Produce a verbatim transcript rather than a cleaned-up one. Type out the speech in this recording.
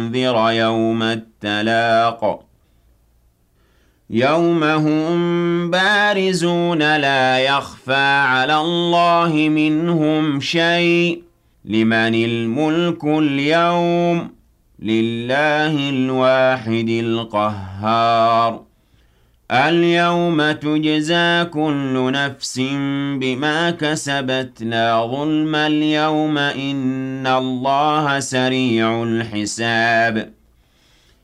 وَأُنذِرَ يَوْمَ التَّلَاقِ يَوْمَ هُم بَارِزُونَ لَا يَخْفَىٰ عَلَى اللَّهِ مِنْهُمْ شَيْءٌ لِمَنِ الْمُلْكُ الْيَوْمَ لِلَّهِ الْوَاحِدِ الْقَهَّارِ الْيَوْمَ تُجْزَىٰ كُلُّ نَفْسٍ بِمَا كَسَبَتْ لَا ظُلْمَ الْيَوْمَ إِنَّ اللَّهَ سَرِيعُ الْحِسَابِ